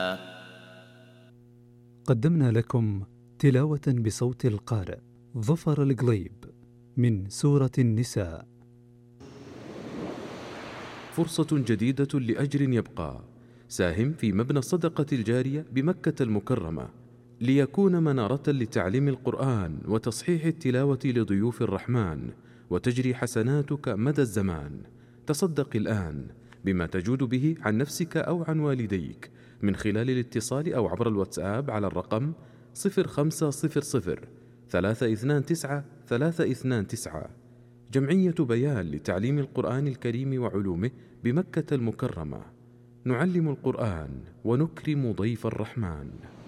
قدمنا لكم تلاوة بصوت القارئ ظفر القليب من سورة النساء. فرصة جديدة لأجر يبقى. ساهم في مبنى الصدقة الجارية بمكة المكرمة ليكون منارة لتعليم القرآن وتصحيح التلاوة لضيوف الرحمن، وتجري حسناتك مدى الزمان. تصدق الآن بما تجود به عن نفسك أو عن والديك من خلال الاتصال أو عبر الواتساب على الرقم 0500 329 329. جمعية بيان لتعليم القرآن الكريم وعلومه بمكة المكرمة. نعلم القرآن ونكرم ضيف الرحمن.